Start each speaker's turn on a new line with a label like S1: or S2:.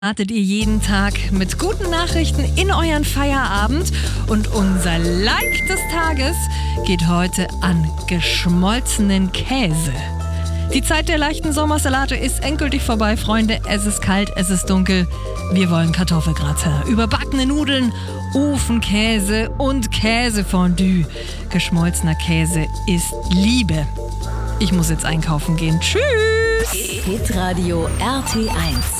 S1: Startet ihr jeden Tag mit guten Nachrichten in euren Feierabend und unser Like des Tages geht heute an geschmolzenen Käse. Die Zeit der leichten Sommersalate ist endgültig vorbei, Freunde. Es ist kalt, es ist dunkel. Wir wollen Kartoffelgratin, überbackene Nudeln, Ofenkäse und Käsefondue. Geschmolzener Käse ist Liebe. Ich muss jetzt einkaufen gehen. Tschüss!
S2: Hitradio RT1